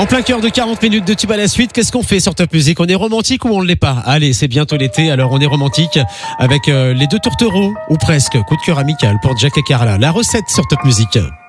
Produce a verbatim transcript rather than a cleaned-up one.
En plein cœur de quarante minutes de tube à la suite, qu'est-ce qu'on fait sur Top Music? On est romantique ou on ne l'est pas? Allez, c'est bientôt l'été, alors on est romantique avec euh, les deux tourtereaux, ou presque. Coup de cœur amical pour Jack et Carla. La recette sur Top Music.